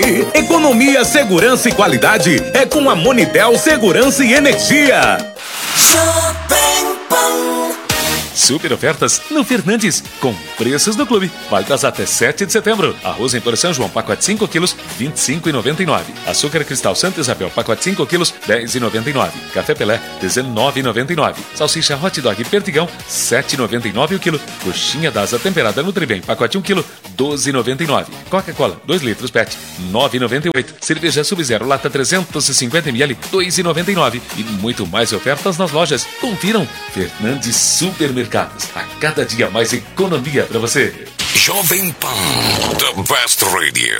Economia, segurança e qualidade é com a Monitel Segurança e Energia. Super ofertas no Fernandes, com preços do clube, válidas até 7 de setembro. Arroz em São João, pacote 5 quilos, R$ 25,99. Açúcar Cristal Santa Isabel, pacote 5 quilos, R$ 10,99. Café Pelé, R$ 19,99. Salsicha Hot Dog Perdigão, R$ 7,99 o quilo. Coxinha da asa temperada Nutribem, pacote 1 quilo, R$ 12,99. Coca-Cola, 2 litros PET, R$ 9,98. Cerveja Sub-Zero, lata 350 ml, R$ 2,99. E muito mais ofertas nas lojas. Confiram, Fernandes Supermercados. A cada dia mais economia para você. Jovem Pan, the best radio.